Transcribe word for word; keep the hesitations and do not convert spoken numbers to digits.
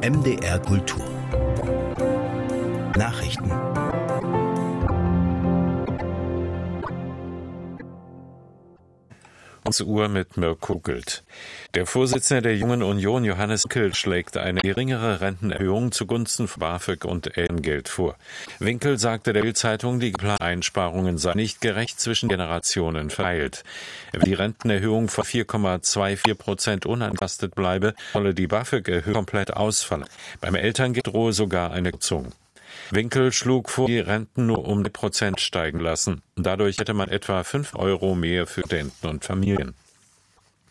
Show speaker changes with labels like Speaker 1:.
Speaker 1: M D R Kultur Nachrichten.
Speaker 2: Uhr mit Mirko Gült. Der Vorsitzende der Jungen Union, Johannes Winkel, schlägt eine geringere Rentenerhöhung zugunsten von BAföG und Elterngeld vor. Winkel sagte der Bild-Zeitung, die geplanten Einsparungen seien nicht gerecht zwischen Generationen verteilt. Wenn die Rentenerhöhung von vier Komma vierundzwanzig Prozent unangetastet bleibe, solle die BAföG-Erhöhung komplett ausfallen. Beim Elterngeld drohe sogar eine Kürzung. Winkel schlug vor, die Renten nur um drei Prozent steigen lassen. Dadurch hätte man etwa fünf Euro mehr für Studenten und Familien.